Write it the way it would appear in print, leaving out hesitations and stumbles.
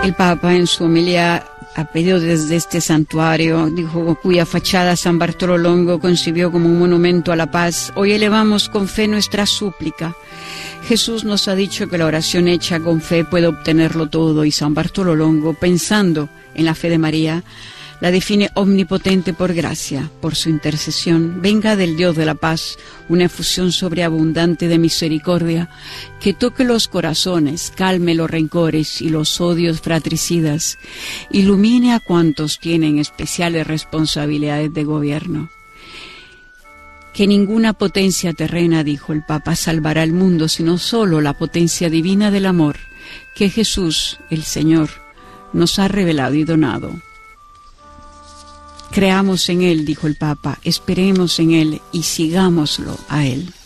El Papa en su homilía a pedido desde este santuario, dijo, cuya fachada San Bartolo Longo concibió como un monumento a la paz, hoy elevamos con fe nuestra súplica. Jesús nos ha dicho que la oración hecha con fe puede obtenerlo todo, y San Bartolo Longo, pensando en la fe de María, la define omnipotente por gracia, por su intercesión. Venga del Dios de la paz una efusión sobreabundante de misericordia, que toque los corazones, calme los rencores y los odios fratricidas, ilumine a cuantos tienen especiales responsabilidades de gobierno. Que ninguna potencia terrena, dijo el Papa, salvará al mundo, sino solo la potencia divina del amor, que Jesús, el Señor, nos ha revelado y donado. Creamos en Él, dijo el Papa, esperemos en Él y sigámoslo a Él.